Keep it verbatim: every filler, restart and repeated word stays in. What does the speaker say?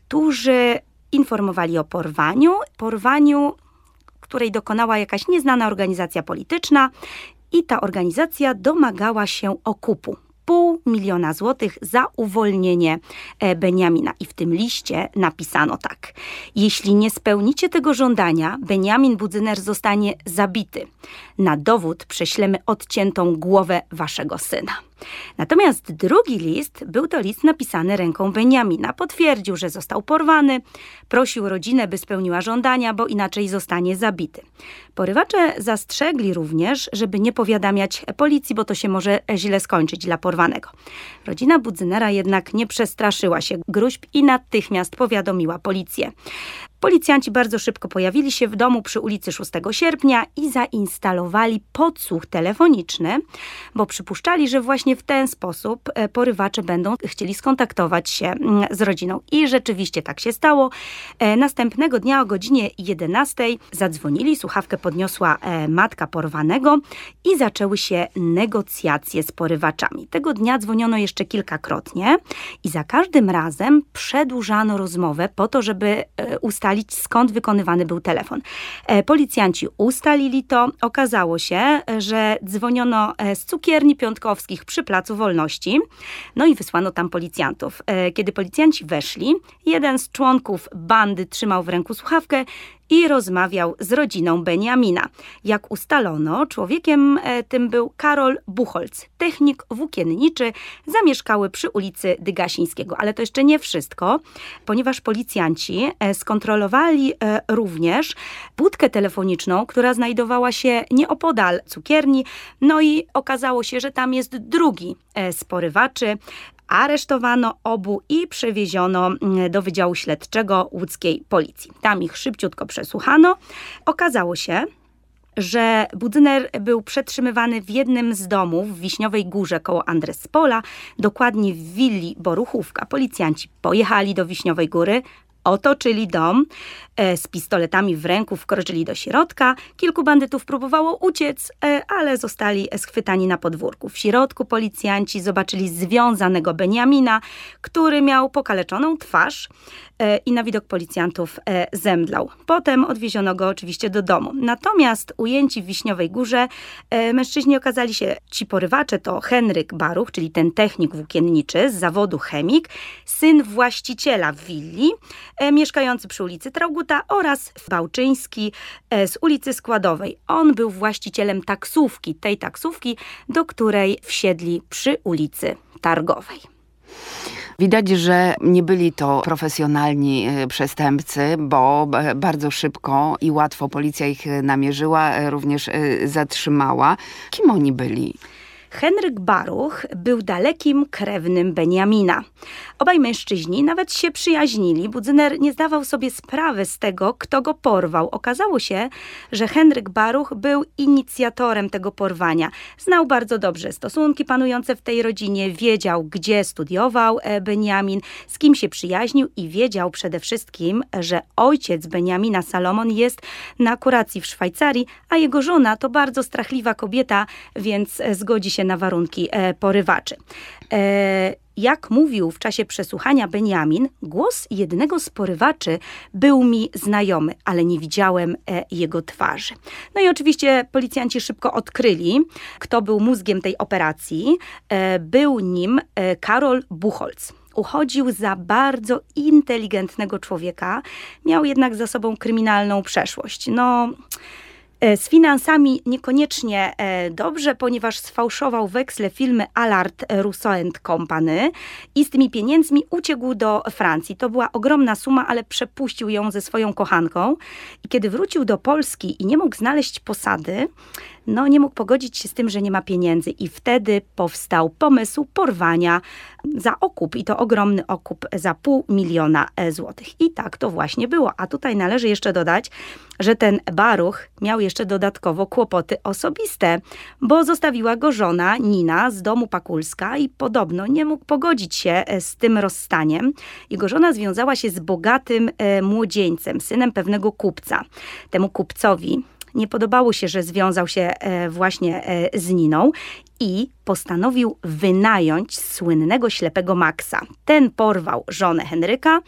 którzy informowali o porwaniu, porwaniu, której dokonała jakaś nieznana organizacja polityczna i ta organizacja domagała się okupu. Pół miliona złotych za uwolnienie Beniamina. I w tym liście napisano tak. Jeśli nie spełnicie tego żądania, Beniamin Budzyner zostanie zabity. Na dowód prześlemy odciętą głowę waszego syna. Natomiast drugi list, był to list napisany ręką Beniamina. Potwierdził, że został porwany, prosił rodzinę, by spełniła żądania, bo inaczej zostanie zabity. Porywacze zastrzegli również, żeby nie powiadamiać policji, bo to się może źle skończyć dla porwanego. Rodzina Budzynera jednak nie przestraszyła się gróźb i natychmiast powiadomiła policję. Policjanci bardzo szybko pojawili się w domu przy ulicy szóstego sierpnia i zainstalowali podsłuch telefoniczny, bo przypuszczali, że właśnie w ten sposób porywacze będą chcieli skontaktować się z rodziną. I rzeczywiście tak się stało. Następnego dnia o godzinie jedenastej zadzwonili, słuchawkę podniosła matka porwanego i zaczęły się negocjacje z porywaczami. Tego dnia dzwoniono jeszcze kilkakrotnie i za każdym razem przedłużano rozmowę po to, żeby ustalić, skąd wykonywany był telefon. Policjanci ustalili to. Okazało się, że dzwoniono z cukierni Piątkowskich przy Placu Wolności. No i wysłano tam policjantów. Kiedy policjanci weszli, jeden z członków bandy trzymał w ręku słuchawkę i rozmawiał z rodziną Beniamina. Jak ustalono, człowiekiem tym był Karol Buchholz, technik włókienniczy, zamieszkały przy ulicy Dygasińskiego. Ale to jeszcze nie wszystko, ponieważ policjanci skontrolowali również budkę telefoniczną, która znajdowała się nieopodal cukierni, no i okazało się, że tam jest drugi z porywaczy. Aresztowano obu i przewieziono do Wydziału Śledczego łódzkiej policji. Tam ich szybciutko przesłuchano. Okazało się, że Budzyner był przetrzymywany w jednym z domów w Wiśniowej Górze koło Andrespola, dokładnie w willi Boruchówka. Policjanci pojechali do Wiśniowej Góry, otoczyli dom, e, z pistoletami w ręku wkroczyli do środka. Kilku bandytów próbowało uciec, e, ale zostali schwytani na podwórku. W środku policjanci zobaczyli związanego Beniamina, który miał pokaleczoną twarz e, i na widok policjantów e, zemdlał. Potem odwieziono go oczywiście do domu. Natomiast ujęci w Wiśniowej Górze e, mężczyźni okazali się, ci porywacze to Henryk Baruch, czyli ten technik włókienniczy z zawodu chemik, syn właściciela willi, E, mieszkający przy ulicy Trauguta oraz Bałczyński e, z ulicy Składowej. On był właścicielem taksówki, tej taksówki, do której wsiedli przy ulicy Targowej. Widać, że nie byli to profesjonalni przestępcy, bo bardzo szybko i łatwo policja ich namierzyła, również zatrzymała. Kim oni byli? Henryk Baruch był dalekim krewnym Beniamina. Obaj mężczyźni nawet się przyjaźnili. Budzyner nie zdawał sobie sprawy z tego, kto go porwał. Okazało się, że Henryk Baruch był inicjatorem tego porwania. Znał bardzo dobrze stosunki panujące w tej rodzinie, wiedział, gdzie studiował Beniamin, z kim się przyjaźnił i wiedział przede wszystkim, że ojciec Beniamina, Salomon, jest na kuracji w Szwajcarii, a jego żona to bardzo strachliwa kobieta, więc zgodzi się na warunki e, porywaczy. E, jak mówił w czasie przesłuchania Beniamin, głos jednego z porywaczy był mi znajomy, ale nie widziałem e, jego twarzy. No i oczywiście policjanci szybko odkryli, kto był mózgiem tej operacji. E, był nim e, Karol Buchholz. Uchodził za bardzo inteligentnego człowieka, miał jednak za sobą kryminalną przeszłość. No... Z finansami niekoniecznie dobrze, ponieważ sfałszował weksle firmy Allard Rousseau and Company i z tymi pieniędzmi uciekł do Francji. To była ogromna suma, ale przepuścił ją ze swoją kochanką. I kiedy wrócił do Polski i nie mógł znaleźć posady, no nie mógł pogodzić się z tym, że nie ma pieniędzy. I wtedy powstał pomysł porwania za okup. I to ogromny okup za pół miliona złotych. I tak to właśnie było. A tutaj należy jeszcze dodać, że ten Baruch miał jeszcze dodatkowo kłopoty osobiste, bo zostawiła go żona Nina z domu Pakulska i podobno nie mógł pogodzić się z tym rozstaniem. Jego żona związała się z bogatym e, młodzieńcem, synem pewnego kupca. Temu kupcowi nie podobało się, że związał się e, właśnie e, z Niną i postanowił wynająć słynnego ślepego Maxa. Ten porwał żonę Henryka,